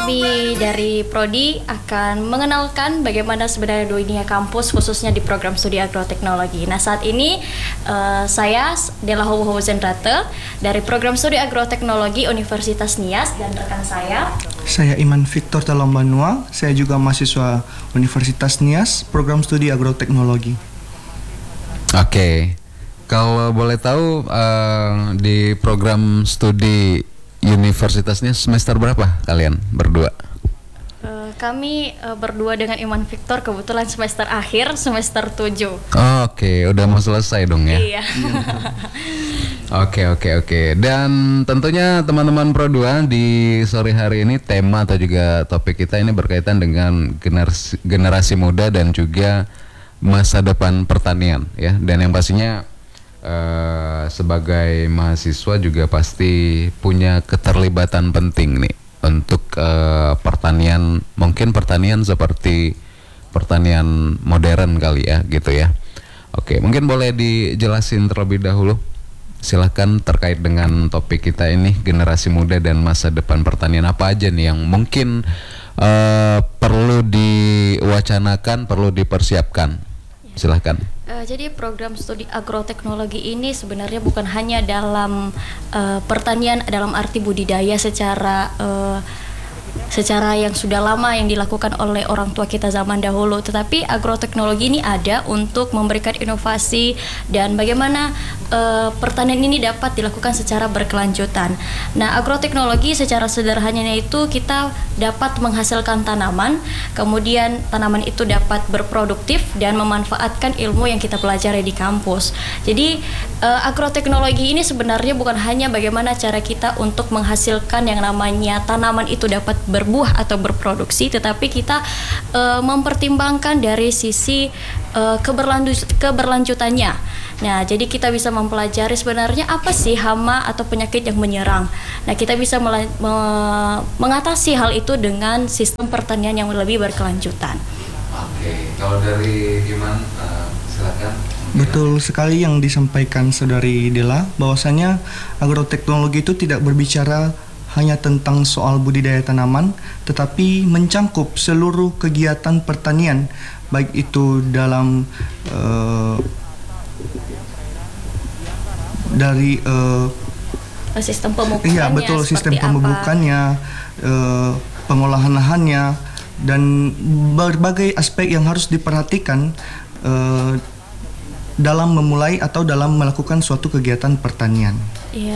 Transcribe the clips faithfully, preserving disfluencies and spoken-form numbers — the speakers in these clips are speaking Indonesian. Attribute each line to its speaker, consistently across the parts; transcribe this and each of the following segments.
Speaker 1: kami dari Prodi akan mengenalkan bagaimana sebenarnya dunia kampus khususnya di program studi agroteknologi. Nah, saat ini uh, saya Dela Howo Zendrate dari program studi agroteknologi Universitas Nias dan rekan saya
Speaker 2: Saya Iman Victor Talombanua, saya juga mahasiswa Universitas Nias, program studi agroteknologi.
Speaker 3: Oke, kalau boleh tahu uh, di program studi Universitasnya semester berapa kalian berdua?
Speaker 1: Uh, kami uh, berdua dengan Iman Victor kebetulan semester akhir, semester tujuh.
Speaker 3: Oh, oke, okay. Udah mau selesai dong ya?
Speaker 1: Iya.
Speaker 3: Oke, oke, oke. Dan tentunya teman-teman Pro dua di sore hari ini tema atau juga topik kita ini berkaitan dengan generasi, generasi muda dan juga masa depan pertanian ya. Dan yang pastinya Uh, sebagai mahasiswa juga pasti punya keterlibatan penting nih untuk uh, pertanian, mungkin pertanian seperti pertanian modern kali ya gitu ya. Oke, mungkin boleh dijelasin terlebih dahulu, silahkan terkait dengan topik kita ini, generasi muda dan masa depan pertanian, apa aja nih yang mungkin uh, perlu diwacanakan, perlu dipersiapkan, silahkan.
Speaker 1: Uh, jadi program studi agroteknologi ini sebenarnya bukan hanya dalam uh, pertanian dalam arti budidaya secara uh, secara yang sudah lama yang dilakukan oleh orang tua kita zaman dahulu, tetapi agroteknologi ini ada untuk memberikan inovasi dan bagaimana uh, pertanian ini dapat dilakukan secara berkelanjutan. Nah, agroteknologi secara sederhananya itu kita dapat menghasilkan tanaman, kemudian tanaman itu dapat berproduktif dan memanfaatkan ilmu yang kita pelajari di kampus. Jadi uh, agroteknologi ini sebenarnya bukan hanya bagaimana cara kita untuk menghasilkan yang namanya tanaman itu dapat berbuah atau berproduksi, tetapi kita uh, mempertimbangkan dari sisi uh, keberlanjut keberlanjutannya. Nah, jadi kita bisa mempelajari sebenarnya apa sih hama atau penyakit yang menyerang. Nah, kita bisa me mengatasi hal itu dengan sistem pertanian yang lebih berkelanjutan.
Speaker 3: Oke, kalau dari Iman, uh, silakan.
Speaker 2: Betul sekali yang disampaikan Saudari Dela, bahwasanya agroteknologi itu tidak berbicara hanya tentang soal budidaya tanaman, tetapi mencangkup seluruh kegiatan pertanian, baik itu dalam uh, dari uh,
Speaker 1: sistem pemupukannya,
Speaker 2: iya betul, sistem pemupukannya, uh, pengolahan lahannya, dan berbagai aspek yang harus diperhatikan uh, dalam memulai atau dalam melakukan suatu kegiatan pertanian.
Speaker 1: Iya.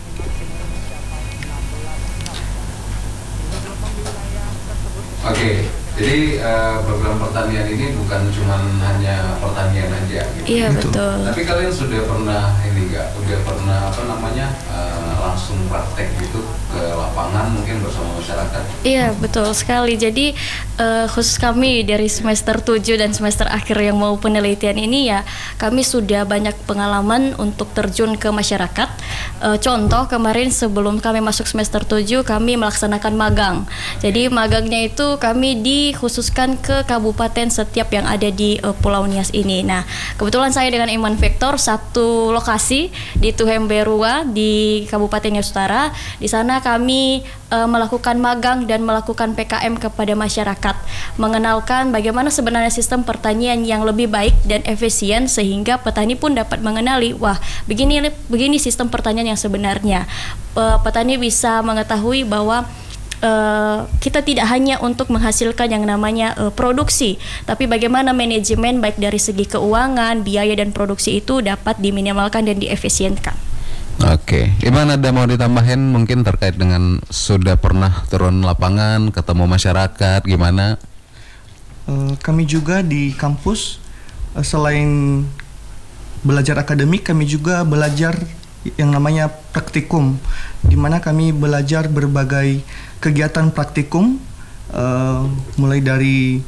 Speaker 3: Oke, jadi uh, program pertanian ini bukan cuma hanya pertanian aja gitu.
Speaker 1: Iya, betul.
Speaker 3: Tapi kalian sudah pernah ini enggak? Udah pernah apa namanya uh, langsung praktek gitu ke lapangan mungkin bersama masyarakat?
Speaker 1: Iya, betul sekali. Jadi uh, khusus kami dari semester tujuh dan semester akhir yang mau penelitian ini ya, kami sudah banyak pengalaman untuk terjun ke masyarakat. Uh, contoh kemarin sebelum kami masuk semester tujuh kami melaksanakan magang. Jadi magangnya itu kami dikhususkan ke kabupaten setiap yang ada di uh, Pulau Nias ini. Nah, kebetulan saya dengan Iman Victor satu lokasi di Tuhemberua di Kabupaten Nias Utara. Di sana kami uh, melakukan magang dan melakukan P K M kepada masyarakat, mengenalkan bagaimana sebenarnya sistem pertanian yang lebih baik dan efisien sehingga petani pun dapat mengenali, wah, begini begini sistem pertanian yang sebenarnya. Uh, petani bisa mengetahui bahwa Uh, kita tidak hanya untuk menghasilkan yang namanya uh, produksi, tapi bagaimana manajemen baik dari segi keuangan, biaya dan produksi itu dapat diminimalkan dan diefisienkan.
Speaker 3: Oke, gimana, ada mau ditambahin mungkin terkait dengan sudah pernah turun lapangan, ketemu masyarakat, gimana?
Speaker 2: Uh, kami juga di kampus uh, selain belajar akademik, kami juga belajar yang namanya praktikum, di mana kami belajar berbagai kegiatan praktikum, uh, mulai dari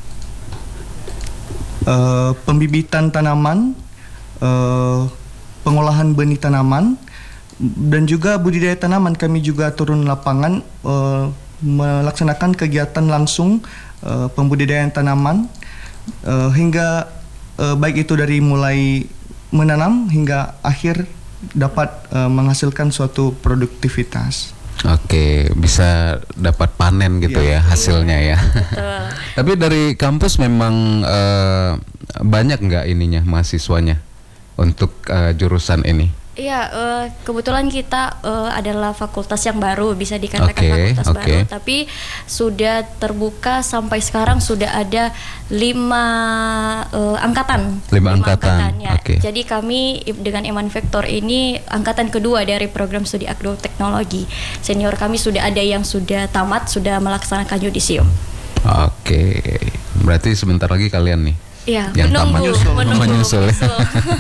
Speaker 2: uh, pembibitan tanaman, uh, pengolahan benih tanaman, dan juga budidaya tanaman. Kami juga turun lapangan uh, melaksanakan kegiatan langsung uh, pembudidayaan tanaman uh, hingga uh, baik itu dari mulai menanam hingga akhir dapat uh, menghasilkan suatu produktivitas.
Speaker 3: Oke, bisa dapat panen panen gitu ya hasilnya ya.
Speaker 1: Betul.
Speaker 3: Tapi dari kampus memang eh, banyak nggak ininya mahasiswanya untuk eh, jurusan ini?
Speaker 1: Iya, eh, kebetulan kita eh, adalah fakultas yang baru, bisa dikatakan
Speaker 3: Oke,
Speaker 1: fakultas
Speaker 3: oke.
Speaker 1: baru, tapi sudah terbuka sampai sekarang sudah ada lima eh, angkatan.
Speaker 3: Lima angkatan,
Speaker 1: ya.
Speaker 3: oke.
Speaker 1: Jadi kami dengan Eman Vektor ini angkatan kedua dari program studi agroteknologi. Senior kami sudah ada yang sudah tamat, sudah melaksanakan yudisium.
Speaker 3: Oke, berarti sebentar lagi kalian nih.
Speaker 1: Iya,
Speaker 3: Yang
Speaker 1: menunggu,
Speaker 3: tamat.
Speaker 2: Menyusul.
Speaker 1: menunggu,
Speaker 3: Menyusul.
Speaker 1: menyusul.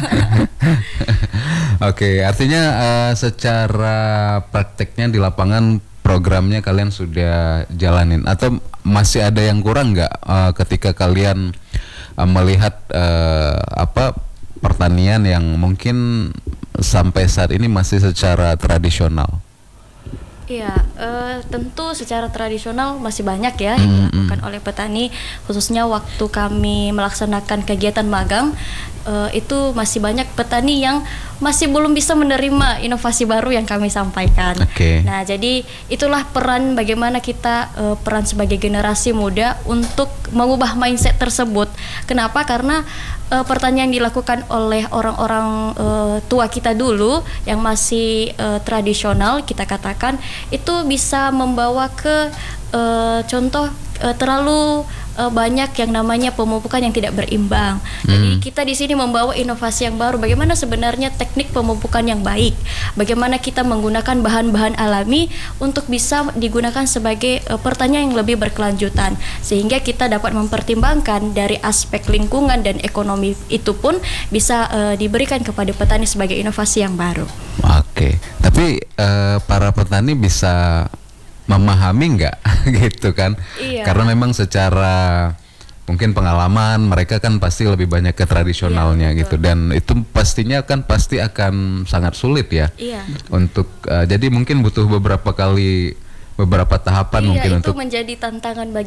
Speaker 3: Oke, artinya eh, secara prakteknya di lapangan programnya kalian sudah jalanin atau masih ada yang kurang nggak eh, ketika kalian eh, melihat eh, apa pertanian yang mungkin sampai saat ini masih secara tradisional?
Speaker 1: Iya, eh, tentu secara tradisional masih banyak ya yang
Speaker 3: Mm,
Speaker 1: dilakukan oleh petani, khususnya waktu kami melaksanakan kegiatan magang, eh, itu masih banyak petani yang masih belum bisa menerima inovasi baru yang kami sampaikan.
Speaker 3: Oke.
Speaker 1: Nah, jadi itulah peran bagaimana kita eh, peran sebagai generasi muda untuk mengubah mindset tersebut. Kenapa? Karena eh, pertanian yang dilakukan oleh orang-orang eh, tua kita dulu yang masih eh, tradisional kita katakan itu bisa membawa ke eh, contoh eh, terlalu eh, banyak yang namanya pemupukan yang tidak berimbang. Jadi kita di sini membawa inovasi yang baru. Bagaimana sebenarnya teknik pemupukan yang baik? Bagaimana kita menggunakan bahan-bahan alami untuk bisa digunakan sebagai eh, pertanian yang lebih berkelanjutan, sehingga kita dapat mempertimbangkan dari aspek lingkungan dan ekonomi itu pun bisa eh, diberikan kepada petani sebagai inovasi yang baru.
Speaker 3: Oke, tapi eh, para petani bisa memahami nggak gitu kan?
Speaker 1: Iya.
Speaker 3: Karena memang secara mungkin pengalaman mereka kan pasti lebih banyak ke tradisionalnya
Speaker 1: Iya,
Speaker 3: gitu, dan itu pastinya kan pasti akan sangat sulit ya
Speaker 1: Iya.
Speaker 3: untuk eh, jadi mungkin butuh beberapa kali beberapa tahapan
Speaker 1: Iya,
Speaker 3: mungkin
Speaker 1: itu
Speaker 3: untuk
Speaker 1: menjadi tantangan bagi